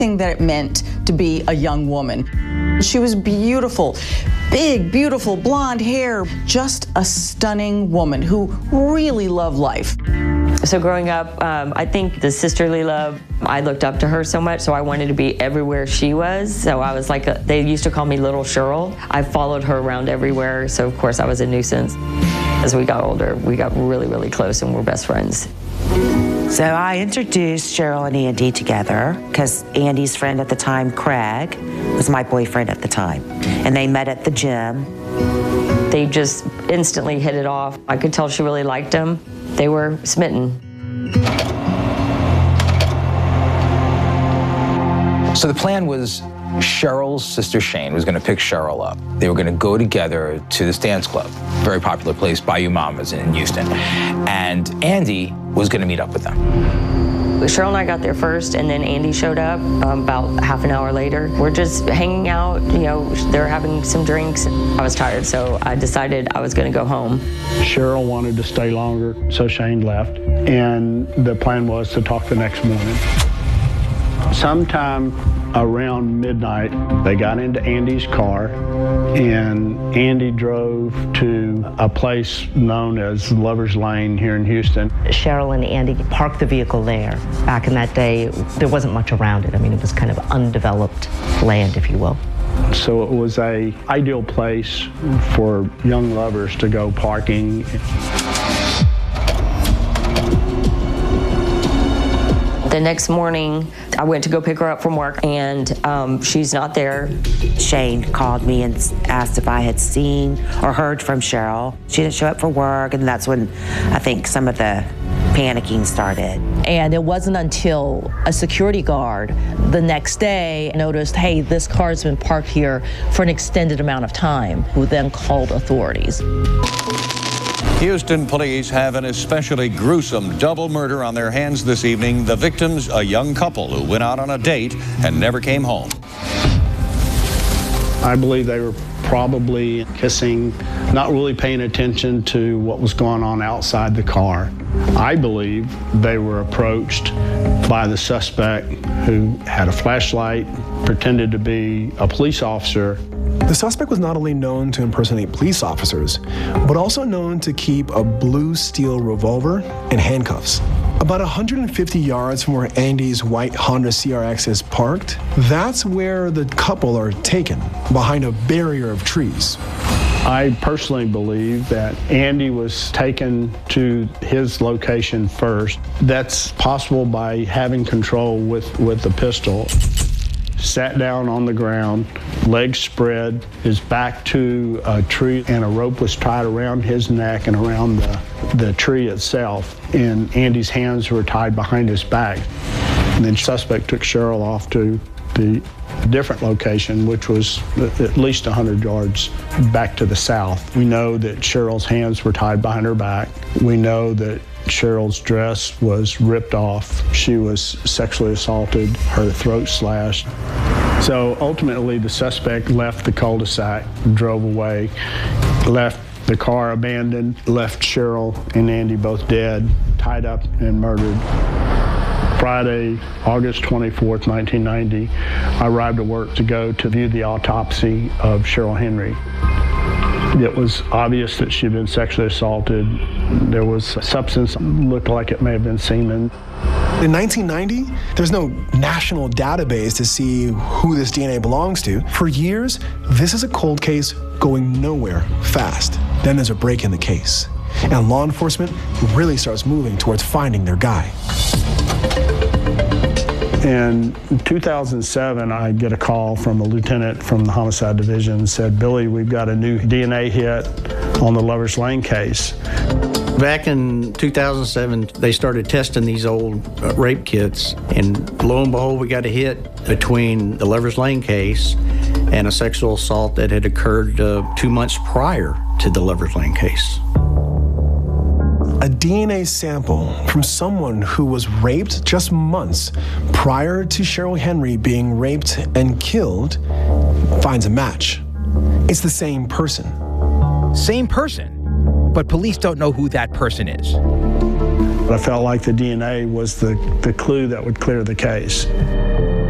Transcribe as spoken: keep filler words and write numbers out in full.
everything that it meant to be a young woman. She was beautiful, big, beautiful, blonde hair, just a stunning woman who really loved life. So growing up, um, I think the sisterly love, I looked up to her so much, so I wanted to be everywhere she was. So I was like, a, they used to call me Little Cheryl. I followed her around everywhere, so of course I was a nuisance. As we got older, we got really, really close and we're best friends. So I introduced Cheryl and Andy together because Andy's friend at the time, Craig, was my boyfriend at the time. And they met at the gym. They just instantly hit it off. I could tell she really liked him. They were smitten. So the plan was Cheryl's sister Shane was going to pick Cheryl up. They were going to go together to this dance club, very popular place, Bayou Mamas in Houston. And Andy was going to meet up with them. Cheryl and I got there first, and then Andy showed up um, about half an hour later. We're just hanging out, you know, they're having some drinks. I was tired, so I decided I was going to go home. Cheryl wanted to stay longer, so Shane left, and the plan was to talk the next morning. Sometime around midnight, they got into Andy's car, and Andy drove to a place known as Lover's Lane here in Houston. Cheryl and Andy parked the vehicle there. Back in that day, there wasn't much around it. I mean, it was kind of undeveloped land, if you will. So it was an ideal place for young lovers to go parking. The next morning, I went to go pick her up from work, and um, she's not there. Shane called me and asked if I had seen or heard from Cheryl. She didn't show up for work, and that's when I think some of the panicking started. And it wasn't until a security guard the next day noticed, hey, this car's been parked here for an extended amount of time, who then called authorities. Houston police have an especially gruesome double murder on their hands this evening. The victims, a young couple who went out on a date and never came home. I believe they were probably kissing, not really paying attention to what was going on outside the car. I believe they were approached by the suspect who had a flashlight, pretended to be a police officer. The suspect was not only known to impersonate police officers, but also known to keep a blue steel revolver and handcuffs. About one hundred fifty yards from where Andy's white Honda C R X is parked, that's where the couple are taken, behind a barrier of trees. I personally believe that Andy was taken to his location first. That's possible by having control with, with the pistol. Sat down on the ground, legs spread, his back to a tree, and a rope was tied around his neck and around the, the tree itself. And Andy's hands were tied behind his back. And then the suspect took Cheryl off to the different location, which was at least one hundred yards back to the south. We know that Cheryl's hands were tied behind her back. We know that Cheryl's dress was ripped off. She was sexually assaulted, her throat slashed. So ultimately, the suspect left the cul-de-sac, drove away, left the car abandoned, left Cheryl and Andy both dead, tied up and murdered. Friday, August twenty-fourth, nineteen ninety, I arrived at work to go to view the autopsy of Cheryl Henry. It was obvious that she'd been sexually assaulted. There was a substance that looked like it may have been semen. In nineteen ninety, there's no national database to see who this D N A belongs to. For years, this is a cold case going nowhere fast. Then there's a break in the case, and law enforcement really starts moving towards finding their guy. In two thousand seven, I get a call from a lieutenant from the homicide division, said, Billy, we've got a new D N A hit on the Lover's Lane case. Back in two thousand seven, they started testing these old uh, rape kits, and lo and behold, we got a hit between the Lover's Lane case and a sexual assault that had occurred uh, two months prior to the Lover's Lane case. A D N A sample from someone who was raped just months prior to Cheryl Henry being raped and killed finds a match. It's the same person. Same person, but police don't know who that person is. I felt like the D N A was the, the clue that would clear the case.